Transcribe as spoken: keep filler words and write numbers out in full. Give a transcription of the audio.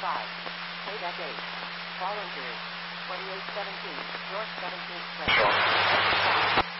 five. Payback eight. Volunteers. twenty-eight seventeen. North seventeenth Street.